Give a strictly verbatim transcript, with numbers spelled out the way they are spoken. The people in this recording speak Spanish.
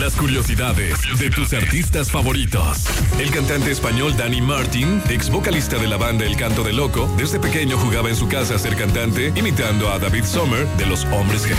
las curiosidades de tus artistas favoritos. El cantante español Dani Martin, ex vocalista de la banda El Canto del Loco, desde pequeño jugaba en su casa a ser cantante, imitando a David Sommer de Los Hombres G.